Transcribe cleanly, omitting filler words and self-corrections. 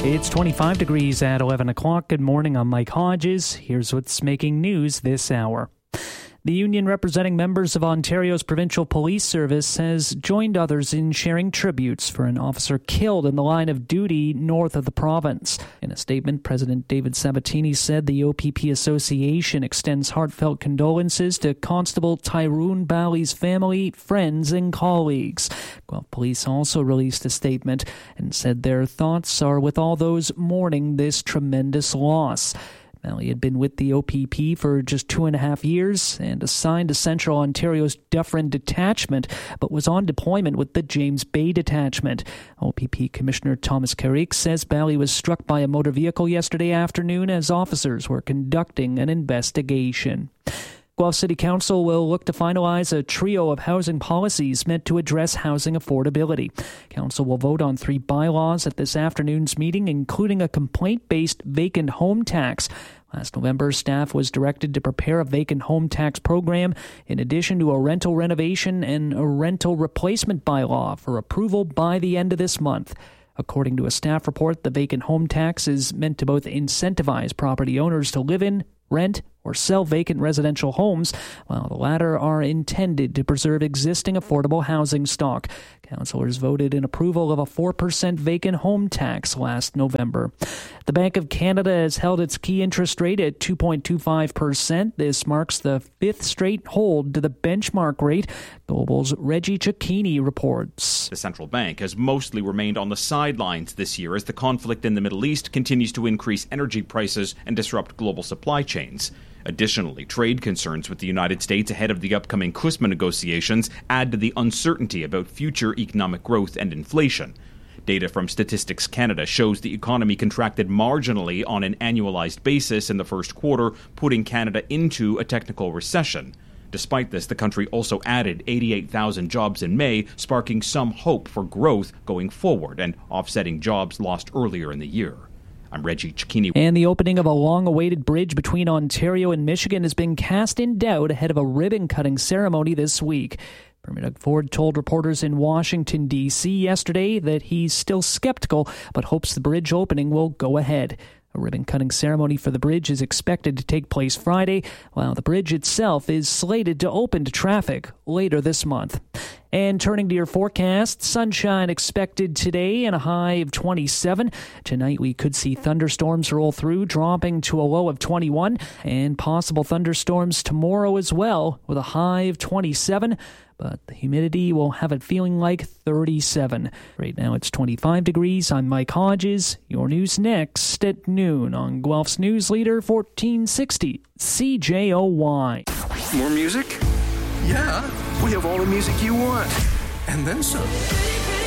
It's 25 degrees at 11 o'clock. Good morning, I'm Mike Hodges. Here's what's making news this hour. The union representing members of Ontario's Provincial Police Service has joined others in sharing tributes for an officer killed in the line of duty north of the province. In a statement, President David Sabatini said the OPP Association extends heartfelt condolences to Constable Tyrone Balley's family, friends, and colleagues. Guelph Police also released a statement and said their thoughts are with all those mourning this tremendous loss. Balley had been with the OPP for just 2.5 years and assigned to Central Ontario's Dufferin Detachment, but was on deployment with the James Bay Detachment. OPP Commissioner Thomas Carrick says Balley was struck by a motor vehicle yesterday afternoon as officers were conducting an investigation. Guelph City Council will look to finalize a trio of housing policies meant to address housing affordability. Council will vote on 3 bylaws at this afternoon's meeting, including a complaint-based vacant home tax. Last November, staff was directed to prepare a vacant home tax program in addition to a rental renovation and a rental replacement bylaw for approval by the end of this month. According to a staff report, the vacant home tax is meant to both incentivize property owners to live in, rent, or sell vacant residential homes, while the latter are intended to preserve existing affordable housing stock. Councillors voted in approval of a 4% vacant home tax last November. The Bank of Canada has held its key interest rate at 2.25%. This marks the 5th straight hold to the benchmark rate. Global's Reggie Cecchini reports. The central bank has mostly remained on the sidelines this year as the conflict in the Middle East continues to increase energy prices and disrupt global supply chains. Additionally, trade concerns with the United States ahead of the upcoming CUSMA negotiations add to the uncertainty about future economic growth and inflation. Data from Statistics Canada shows the economy contracted marginally on an annualized basis in the first quarter, putting Canada into a technical recession. Despite this, the country also added 88,000 jobs in May, sparking some hope for growth going forward and offsetting jobs lost earlier in the year. I'm Reggie Cecchini. And the opening of a long-awaited bridge between Ontario and Michigan has been cast in doubt ahead of a ribbon-cutting ceremony this week. Premier Doug Ford told reporters in Washington, D.C. yesterday that he's still skeptical, but hopes the bridge opening will go ahead. A ribbon-cutting ceremony for the bridge is expected to take place Friday, while the bridge itself is slated to open to traffic later this month. And turning to your forecast, sunshine expected today and a high of 27. Tonight we could see thunderstorms roll through, dropping to a low of 21, and possible thunderstorms tomorrow as well, with a high of 27. But the humidity will have it feeling like 37. Right now it's 25 degrees. I'm Mike Hodges. Your news next at noon on Guelph's News Leader 1460 CJOY. More music? Yeah, we have all the music you want. And then some.